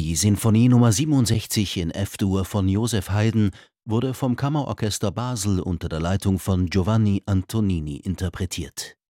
Die Sinfonie Nr. 67 in F-Dur von Joseph Haydn wurde vom Kammerorchester Basel unter der Leitung von Giovanni Antonini interpretiert